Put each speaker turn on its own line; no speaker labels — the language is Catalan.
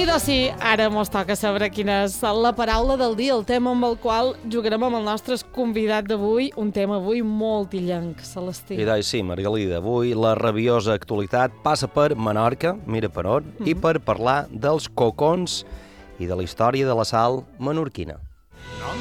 doncs sí, ara mos toca saber quina és la paraula del dia, el tema amb el qual jugarem amb el nostre convidat d'avui, un tema avui molt illenc, Celestí.
I doncs sí, Margalida, avui la rabiosa actualitat passa per Menorca, mira per on, i per parlar dels cocons i de la història de la sal menorquina.
No